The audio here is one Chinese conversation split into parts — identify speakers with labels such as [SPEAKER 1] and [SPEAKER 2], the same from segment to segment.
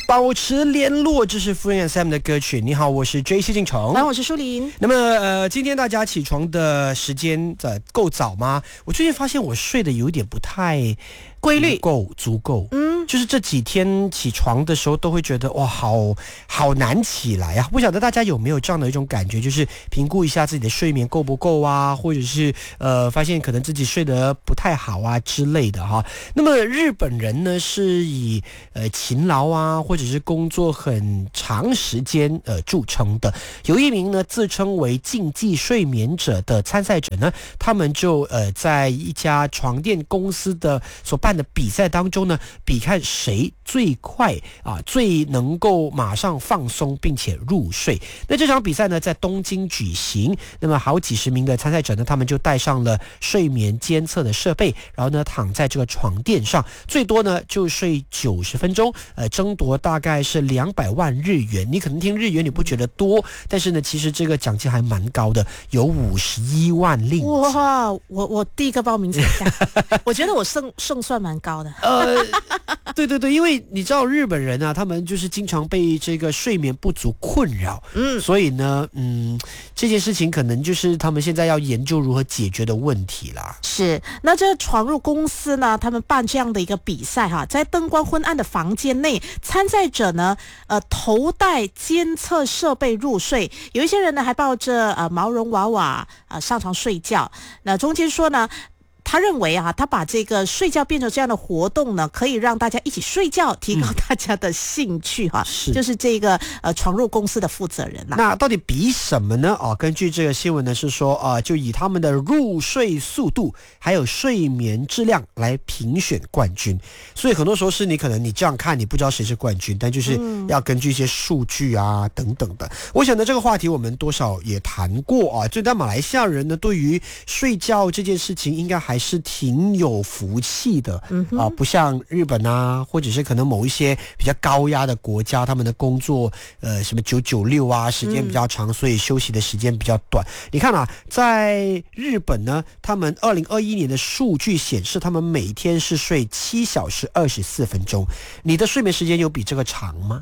[SPEAKER 1] 保持联络，这是 Free and Sam 的歌曲。你好，我是 J 谢敬成，
[SPEAKER 2] 我是舒琳。
[SPEAKER 1] 那么今天大家起床的时间够早吗？我最近发现我睡得有点不太
[SPEAKER 2] 规律，
[SPEAKER 1] 足够。就是这几天起床的时候都会觉得哇，好难起来啊！不晓得大家有没有这样的一种感觉，就是评估一下自己的睡眠够不够啊，或者是发现可能自己睡得不太好啊之类的哈。那么日本人呢是以勤劳啊，或者是工作很长时间著称的。有一名呢自称为竞技睡眠者的参赛者呢，他们就在一家床垫公司的所办的比赛当中呢，比看谁最快最能够马上放松并且入睡。那这场比赛呢在东京举行，那么好几十名的参赛者呢，他们就带上了睡眠监测的设备，然后呢躺在这个床垫上，最多呢就睡90分钟，争夺大概是200万日元。你可能听日元你不觉得多，但是呢其实这个奖金还蛮高的，有51万令。
[SPEAKER 2] 哇，我第一个报名参加我觉得我胜算蛮高的。
[SPEAKER 1] 对，因为你知道日本人啊，他们就是经常被这个睡眠不足困扰，所以呢这件事情可能就是他们现在要研究如何解决的问题啦。
[SPEAKER 2] 是，那这闯入公司呢，他们办这样的一个比赛哈，在灯光昏暗的房间内，参赛者呢头戴监测设备入睡，有一些人呢还抱着毛绒娃娃上床睡觉。那中间说呢，他认为他把这个睡觉变成这样的活动呢，可以让大家一起睡觉，提高大家的兴趣就是这个闯入公司的负责人啦。
[SPEAKER 1] 那到底比什么呢？根据这个新闻呢是说就以他们的入睡速度还有睡眠质量来评选冠军。所以很多时候是你可能你这样看你不知道谁是冠军，但就是要根据一些数据啊等等的。我想呢这个话题我们多少也谈过就在马来西亚人呢对于睡觉这件事情应该还是挺有福气的不像日本啊，或者是可能某一些比较高压的国家，他们的工作什么996啊，时间比较长，所以休息的时间比较短。你看在日本呢，他们2021年的数据显示，他们每天是睡7小时24分钟。你的睡眠时间有比这个长吗？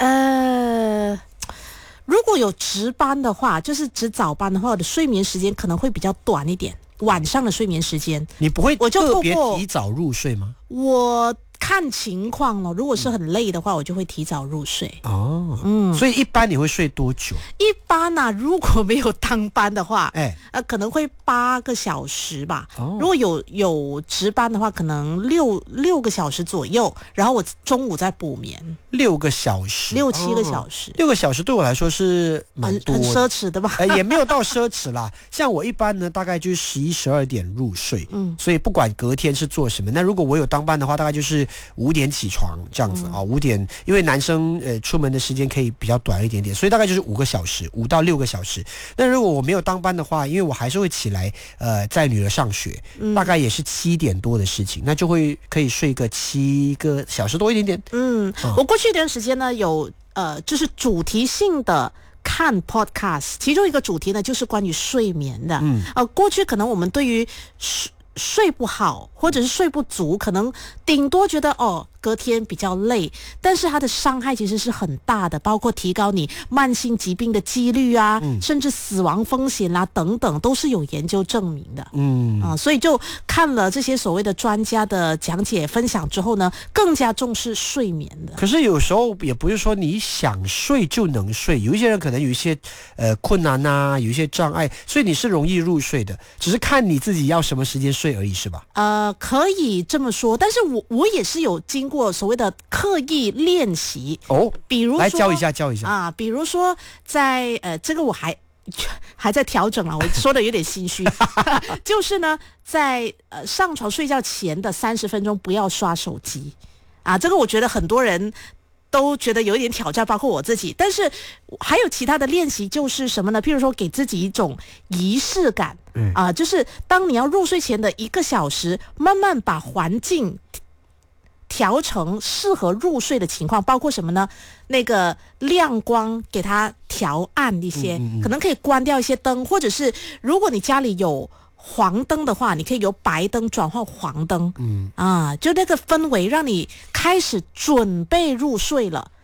[SPEAKER 2] 如果有值班的话，就是值早班的话，我的睡眠时间可能会比较短一点。晚上的睡眠时间，
[SPEAKER 1] 你不会特别提早入睡吗？
[SPEAKER 2] 我看情况了，如果是很累的话，我就会提早入睡。
[SPEAKER 1] 所以一般你会睡多久？
[SPEAKER 2] 一般如果没有当班的话，可能会8个小时吧。如果有值班的话，可能六个小时左右，然后我中午再补眠。
[SPEAKER 1] 6个小时
[SPEAKER 2] ，6-7个小时。
[SPEAKER 1] 6个小时对我来说是蛮多的，
[SPEAKER 2] 很奢侈的吧？
[SPEAKER 1] 也没有到奢侈啦。像我一般呢，大概就是11、12点入睡，所以不管隔天是做什么，那如果我有当班的话，大概就是5点起床这样子5点，因为男生出门的时间可以比较短一点点，所以大概就是5个小时，5到6个小时。那如果我没有当班的话，因为我还是会起来载女儿上学，大概也是7点多的事情，那就会可以睡个7个小时多一点点。
[SPEAKER 2] 我过去一段时间呢，有就是主题性的看 podcast， 其中一个主题呢就是关于睡眠的。过去可能我们对于睡不好或者是睡不足，可能顶多觉得隔天比较累，但是它的伤害其实是很大的，包括提高你慢性疾病的几率啊，甚至死亡风险啦等等，都是有研究证明的。所以就看了这些所谓的专家的讲解分享之后呢，更加重视睡眠的。
[SPEAKER 1] 可是有时候也不是说你想睡就能睡，有一些人可能有一些困难啊，有一些障碍，所以你是容易入睡的，只是看你自己要什么时间睡而已，是吧？
[SPEAKER 2] 可以这么说，但是我也是有经过所谓的刻意练习比如说
[SPEAKER 1] 来教一下
[SPEAKER 2] 比如说在这个我还在调整我说的有点心虚就是呢，在上床睡觉前的30分钟不要刷手机这个我觉得很多人都觉得有一点挑战，包括我自己。但是还有其他的练习，就是什么呢？譬如说给自己一种仪式感就是当你要入睡前的1个小时，慢慢把环境调成适合入睡的情况，包括什么呢？那个亮光给它调暗一些，可能可以关掉一些灯，或者是如果你家里有黄灯的话，你可以由白灯转换黄灯，就那个氛围让你开始准备入睡了。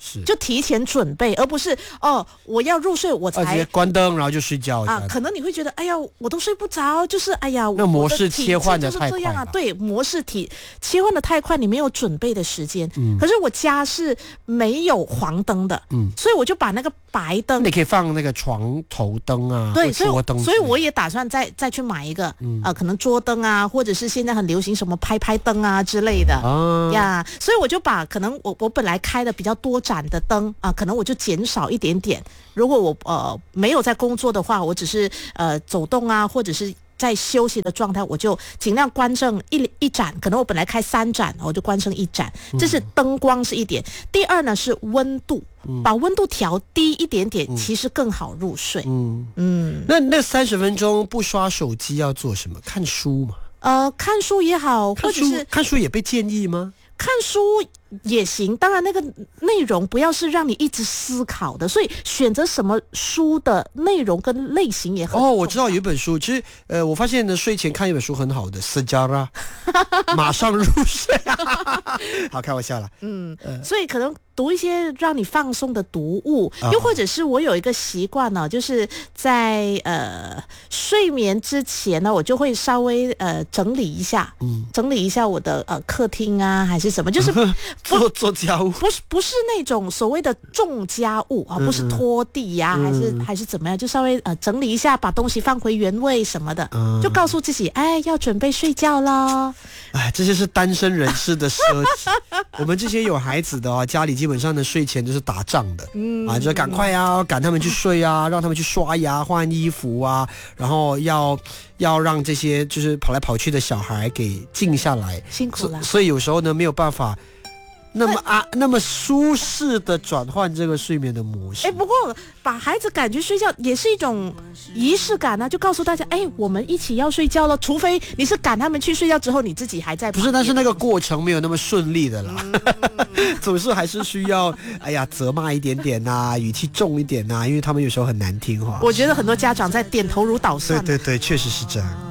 [SPEAKER 2] 就提前准备，而不是我要入睡我才
[SPEAKER 1] 直接关灯然后就睡觉
[SPEAKER 2] 啊。可能你会觉得，哎呀，我都睡不着，就是哎呀，
[SPEAKER 1] 那模式切换的太快
[SPEAKER 2] 就是这样啊。对，模式切换的太快，你没有准备的时间。可是我家是没有黄灯的，所以我就把那个白灯，
[SPEAKER 1] 你可以放那个床头灯啊，
[SPEAKER 2] 对，
[SPEAKER 1] 所
[SPEAKER 2] 以我也打算再去买一个可能桌灯啊，或者是现在很流行什么拍灯啊之类的呀。所以我就把可能我本来开的比较多盏的灯啊，可能我就减少一点点。如果我没有在工作的话，我只是走动啊，或者是在休息的状态，我就尽量关剩一盏，可能我本来开3盏，我就关剩1盏。这是灯光是一点。第二呢是温度，把温度调低一点点，其实更好入睡。
[SPEAKER 1] 那30分钟不刷手机要做什么？看书吗？
[SPEAKER 2] 看书也好，或者是
[SPEAKER 1] 看书也被建议吗？
[SPEAKER 2] 看书也行，当然那个内容不要是让你一直思考的，所以选择什么书的内容跟类型也很重要。
[SPEAKER 1] 我知道有一本书，其实我发现呢，睡前看一本书很好的，Sejarah，马上入睡。好，开玩笑啦。
[SPEAKER 2] 所以可能读一些让你放松的读物，又或者是我有一个习惯呢，就是在睡眠之前呢，我就会稍微整理一下，整理一下我的客厅啊，还是什么，就是
[SPEAKER 1] 做家务，
[SPEAKER 2] 不是那种所谓的重家务啊，不是拖地呀，还是怎么样，就稍微整理一下，把东西放回原位什么的，就告诉自己，哎，要准备睡觉了。
[SPEAKER 1] 哎，这些是单身人士的奢侈。我们这些有孩子的啊，家里基本上的睡前就是打仗的，就赶快啊，赶他们去睡啊，让他们去刷牙、换衣服啊，然后要让这些就是跑来跑去的小孩给静下来，
[SPEAKER 2] 辛苦了。
[SPEAKER 1] 所以有时候呢，没有办法那么舒适的转换这个睡眠的模式。
[SPEAKER 2] 不过把孩子赶去睡觉也是一种仪式感啊，就告诉大家，我们一起要睡觉了。除非你是赶他们去睡觉之后，你自己还在旁边。
[SPEAKER 1] 不是，但是那个过程没有那么顺利的啦，总是还是需要责骂一点点呐，语气重一点呐，因为他们有时候很难听哈。
[SPEAKER 2] 我觉得很多家长在点头如捣蒜。
[SPEAKER 1] 对，确实是这样。